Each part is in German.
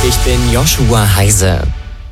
Ich bin Joshua Heise.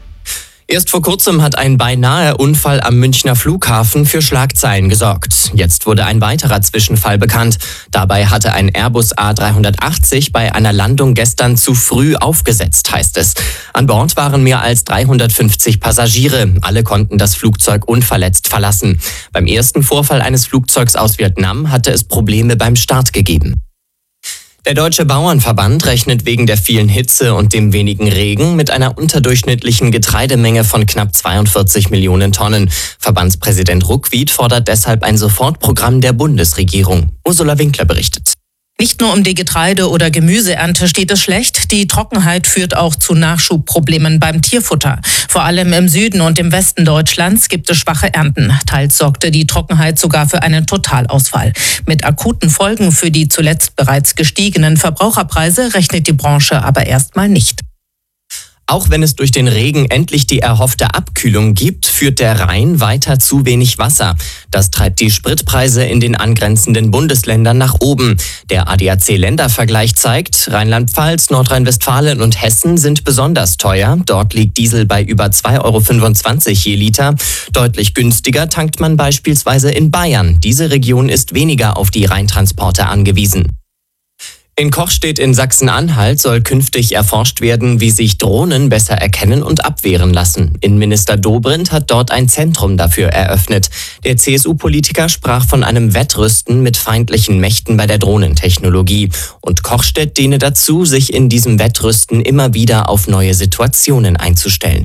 Erst vor kurzem hat ein beinahe Unfall am Münchner Flughafen für Schlagzeilen gesorgt. Jetzt wurde ein weiterer Zwischenfall bekannt. Dabei hatte ein Airbus A380 bei einer Landung gestern zu früh aufgesetzt, heißt es. An Bord waren mehr als 350 Passagiere. Alle konnten das Flugzeug unverletzt verlassen. Beim ersten Vorfall eines Flugzeugs aus Vietnam hatte es Probleme beim Start gegeben. Der Deutsche Bauernverband rechnet wegen der vielen Hitze und dem wenigen Regen mit einer unterdurchschnittlichen Getreidemenge von knapp 42 Millionen Tonnen. Verbandspräsident Ruckwied fordert deshalb ein Sofortprogramm der Bundesregierung. Ursula Winkler berichtet. Nicht nur um die Getreide- oder Gemüseernte steht es schlecht, die Trockenheit führt auch zu Nachschubproblemen beim Tierfutter. Vor allem im Süden und im Westen Deutschlands gibt es schwache Ernten. Teils sorgte die Trockenheit sogar für einen Totalausfall. Mit akuten Folgen für die zuletzt bereits gestiegenen Verbraucherpreise rechnet die Branche aber erstmal nicht. Auch wenn es durch den Regen endlich die erhoffte Abkühlung gibt, führt der Rhein weiter zu wenig Wasser. Das treibt die Spritpreise in den angrenzenden Bundesländern nach oben. Der ADAC-Ländervergleich zeigt, Rheinland-Pfalz, Nordrhein-Westfalen und Hessen sind besonders teuer. Dort liegt Diesel bei über 2,25 € je Liter. Deutlich günstiger tankt man beispielsweise in Bayern. Diese Region ist weniger auf die Rheintransporte angewiesen. In Kochstedt in Sachsen-Anhalt soll künftig erforscht werden, wie sich Drohnen besser erkennen und abwehren lassen. Innenminister Dobrindt hat dort ein Zentrum dafür eröffnet. Der CSU-Politiker sprach von einem Wettrüsten mit feindlichen Mächten bei der Drohnentechnologie. Und Kochstedt diene dazu, sich in diesem Wettrüsten immer wieder auf neue Situationen einzustellen.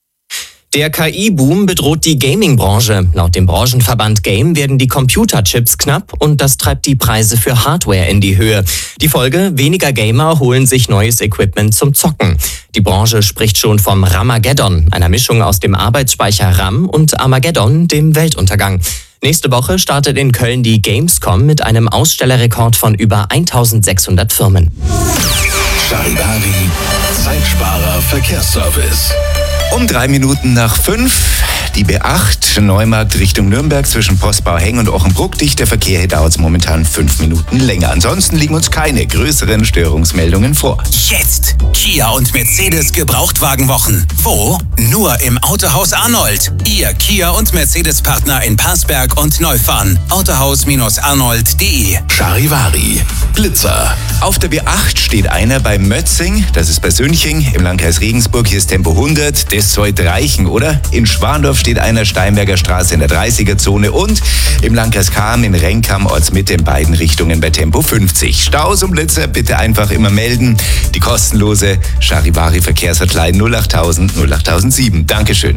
Der KI-Boom bedroht die Gaming-Branche. Laut dem Branchenverband Game werden die Computerchips knapp und das treibt die Preise für Hardware in die Höhe. Die Folge: weniger Gamer holen sich neues Equipment zum Zocken. Die Branche spricht schon vom Ramageddon, einer Mischung aus dem Arbeitsspeicher RAM und Armageddon, dem Weltuntergang. Nächste Woche startet in Köln die Gamescom mit einem Ausstellerrekord von über 1600 Firmen. Charivari, Zeitsparer Verkehrsservice. Um 3 Minuten nach 5, die B8, Neumarkt Richtung Nürnberg zwischen Postbau Heng und Ochenbruck. Dichter Verkehr, hier dauert es momentan 5 Minuten länger. Ansonsten liegen uns keine größeren Störungsmeldungen vor. Jetzt Kia und Mercedes Gebrauchtwagenwochen. Wo? Nur im Autohaus Arnold. Ihr Kia und Mercedes-Partner in Parsberg und Neufahren. Autohaus-arnold.de. Charivari, Blitzer. Auf der B8 steht einer bei Mötzing, das ist bei Sünching, im Landkreis Regensburg, hier ist Tempo 100, das sollte reichen, oder? In Schwandorf steht einer, Steinberger Straße in der 30er-Zone und im Landkreis Cham in Renkam, Ortsmitte in beiden Richtungen bei Tempo 50. Staus und Blitzer bitte einfach immer melden. Die kostenlose Charivari Verkehrshotline 08000 08007. Dankeschön.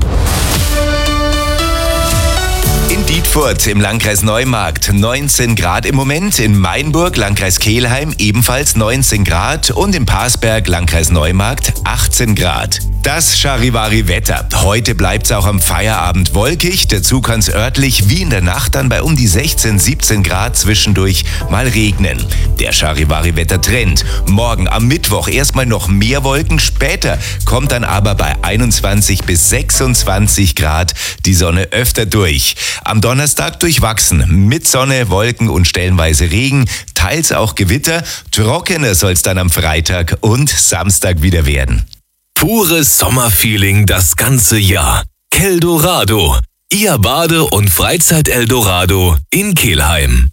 In Dietfurt im Landkreis Neumarkt 19 Grad im Moment, in Mainburg, Landkreis Kelheim ebenfalls 19 Grad und in Parsberg, Landkreis Neumarkt 18 Grad. Das Charivari-Wetter. Heute bleibt es auch am Feierabend wolkig. Dazu kann es örtlich wie in der Nacht dann bei um die 16, 17 Grad zwischendurch mal regnen. Der Charivari-Wetter-Trend. Morgen am Mittwoch erstmal noch mehr Wolken. Später kommt dann aber bei 21 bis 26 Grad die Sonne öfter durch. Am Donnerstag durchwachsen. Mit Sonne, Wolken und stellenweise Regen. Teils auch Gewitter. Trockener soll es dann am Freitag und Samstag wieder werden. Pures Sommerfeeling das ganze Jahr. Keldorado, Ihr Bade- und Freizeit-Eldorado in Kelheim.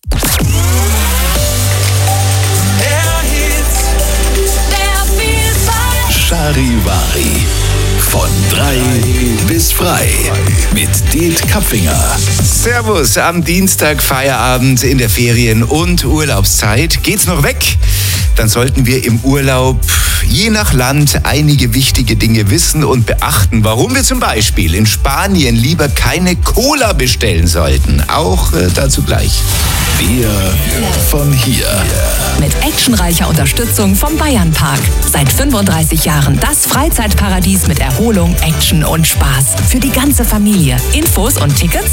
Charivari. Von 3 bis frei. Mit Det Kapfinger. Servus, am Dienstag Feierabend in der Ferien- und Urlaubszeit. Geht's noch weg? Dann sollten wir im Urlaub je nach Land einige wichtige Dinge wissen und beachten, warum wir zum Beispiel in Spanien lieber keine Cola bestellen sollten. Auch dazu gleich. Wir von hier. Mit actionreicher Unterstützung vom Bayernpark. Seit 35 Jahren das Freizeitparadies mit Erholung, Action und Spaß. Für die ganze Familie. Infos und Tickets